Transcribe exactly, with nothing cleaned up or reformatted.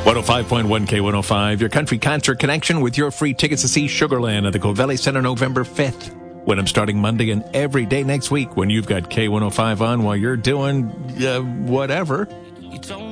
one oh five point one K one oh five, your country concert connection with your free tickets to see Sugarland at the Covelli Centre November fifth. When I'm starting Monday and every day next week when you've got K one oh five on while you're doing uh, whatever.